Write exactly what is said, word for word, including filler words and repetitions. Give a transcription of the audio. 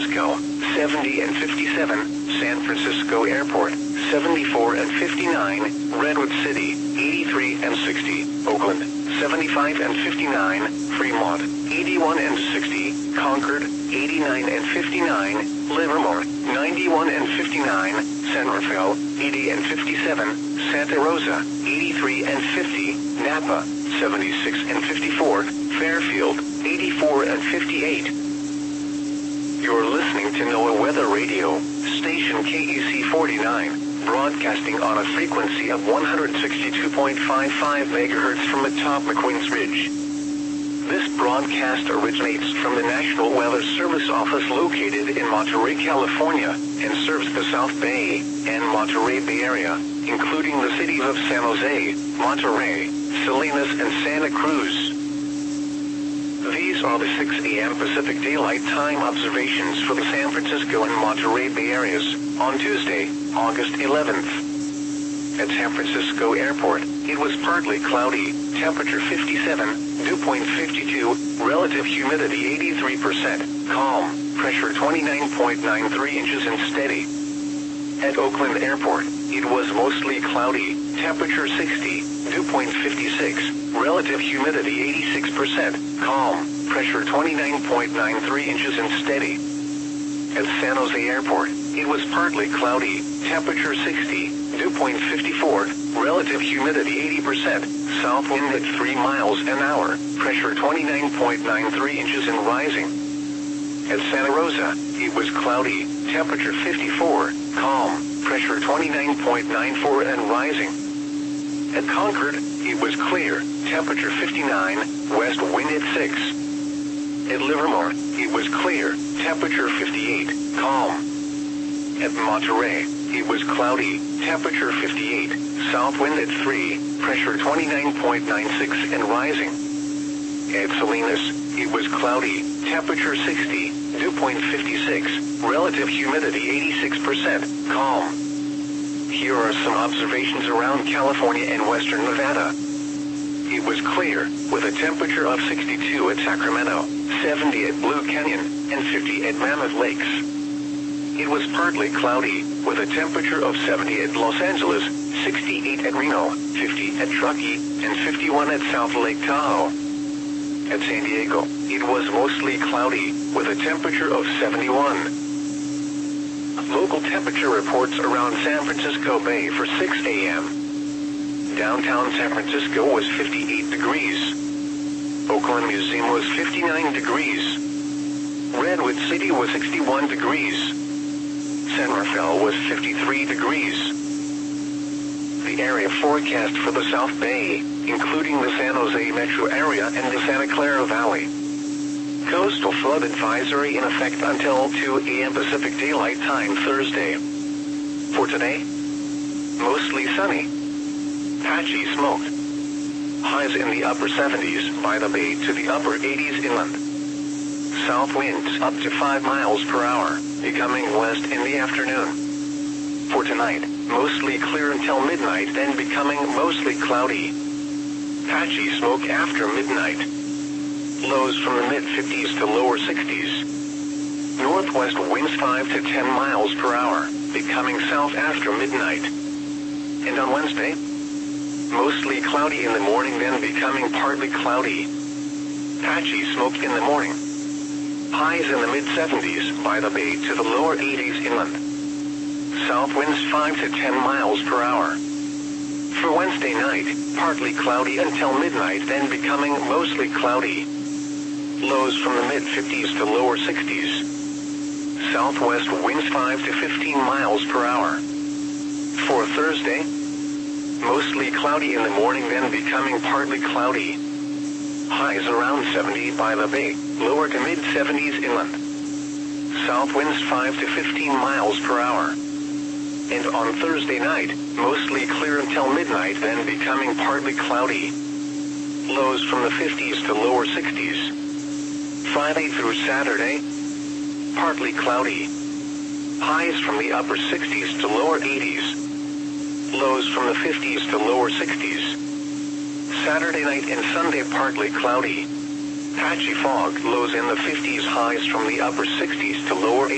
Francisco, seventy and fifty-seven, San Francisco Airport, seventy-four and fifty-nine, Redwood City, eighty-three and sixty, Oakland, seventy-five and fifty-nine, Fremont, eighty-one and sixty, Concord, eighty-nine and fifty-nine, Livermore, ninety-one and fifty-nine, San Rafael, eighty and fifty-seven, Santa Rosa, eighty-three and fifty, Napa, seventy-six and fifty-four, Fairfield, eighty-four and fifty-eight. You're listening to NOAA Weather Radio, station K E C forty-nine, broadcasting on a frequency of one hundred sixty-two point five five megahertz from atop McQueen's Ridge. This broadcast originates from the National Weather Service office located in Monterey, California, and serves the South Bay and Monterey Bay Area, including the cities of San Jose, Monterey, Salinas, and Santa Cruz. These are the six a m Pacific Daylight Time observations for the San Francisco and Monterey Bay areas on Tuesday, August eleventh. At San Francisco Airport, it was partly cloudy, temperature fifty-seven, dew point fifty-two, relative humidity eighty-three percent, calm, pressure twenty-nine point nine three inches and steady. At Oakland Airport, it was mostly cloudy, temperature sixty, dew point fifty-six, relative humidity eighty-six percent, calm, pressure twenty-nine point nine three inches and steady. At San Jose Airport, it was partly cloudy, temperature sixty, dew point fifty-four, relative humidity eighty percent, south wind at three miles an hour, pressure twenty-nine point nine three inches and rising. At Santa Rosa, it was cloudy, temperature fifty-four, calm, pressure twenty-nine point nine four and rising. At Concord, it was clear, temperature fifty-nine, west wind at six. At Livermore, it was clear, temperature fifty-eight, calm. At Monterey, it was cloudy, temperature fifty-eight, south wind at three, pressure twenty-nine point nine six and rising. At Salinas, it was cloudy, temperature sixty, dew point fifty-six, relative humidity eighty-six percent, calm. Here are some observations around California and western Nevada. It was clear, with a temperature of sixty-two at Sacramento, seventy at Blue Canyon, and fifty at Mammoth Lakes. It was partly cloudy, with a temperature of seventy at Los Angeles, sixty-eight at Reno, fifty at Truckee, and fifty-one at South Lake Tahoe. At San Diego, it was mostly cloudy, with a temperature of seventy-one. Local temperature reports around San Francisco Bay for six a m Downtown San Francisco was fifty-eight degrees. Oakland Museum was fifty-nine degrees. Redwood City was sixty-one degrees. San Rafael was fifty-three degrees. The area forecast for the South Bay, including the San Jose metro area and the Santa Clara Valley. Coastal flood advisory in effect until two a m Pacific Daylight Time Thursday. For today, mostly sunny. Patchy smoke. Highs in the upper seventies by the bay to the upper eighties inland. South winds up to five miles per hour, becoming west in the afternoon. For tonight, mostly clear until midnight, then becoming mostly cloudy. Patchy smoke after midnight. Lows from the mid fifties to lower sixties. Northwest winds five to ten miles per hour, becoming south after midnight. And on Wednesday, mostly cloudy in the morning, then becoming partly cloudy. Patchy smoke in the morning. Highs in the mid seventies by the bay to the lower eighties inland. South winds five to ten miles per hour. For Wednesday night, partly cloudy until midnight, then becoming mostly cloudy. Lows from the mid fifties to lower sixties. Southwest winds five to fifteen miles per hour. For Thursday, mostly cloudy in the morning, then becoming partly cloudy. Highs around seventy by the bay, lower to mid seventies inland. South winds five to fifteen miles per hour. And on Thursday night, mostly clear until midnight, then becoming partly cloudy. Lows from the fifties to lower sixties. Friday through Saturday, partly cloudy. Highs from the upper sixties to lower eighties. Lows from the fifties to lower sixties. Saturday night and Sunday partly cloudy. Patchy fog, lows in the fifties, highs from the upper sixties to lower eighties.